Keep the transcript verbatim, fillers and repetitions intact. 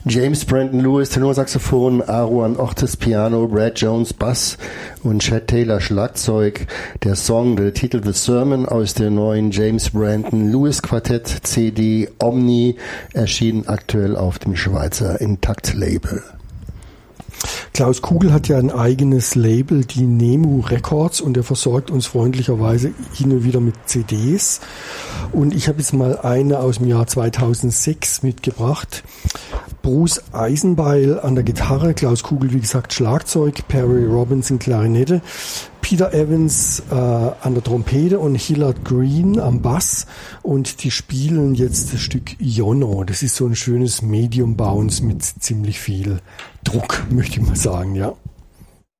James Brandon Lewis Tenorsaxophon, Aaron Ortiz Piano, Brad Jones Bass und Chad Taylor Schlagzeug. Der Song, der Titel The Sermon aus der neuen James Brandon Lewis Quartett C D Omni, erschienen aktuell auf dem Schweizer Intakt Label. Klaus Kugel hat ja ein eigenes Label, die Nemu Records, und er versorgt uns freundlicherweise hin und wieder mit C Ds. Und ich habe jetzt mal eine aus dem Jahr zweitausendsechs mitgebracht. Bruce Eisenbeil an der Gitarre, Klaus Kugel, wie gesagt, Schlagzeug, Perry Robinson Klarinette, Peter Evans äh, an der Trompete und Hillard Green am Bass, und die spielen jetzt das Stück Iono. Das ist so ein schönes Medium Bounce mit ziemlich viel Druck, möchte ich mal sagen, ja.